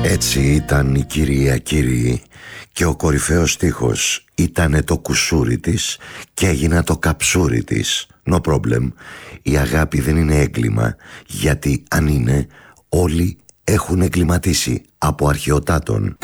Έτσι ήταν η κυρία κύριοι, και ο κορυφαίος στίχος ήτανε το κουσούρι της και έγινα το καψούρι της. No problem. Η αγάπη δεν είναι έγκλημα, γιατί αν είναι, όλοι έχουν εγκληματίσει από αρχαιοτάτων.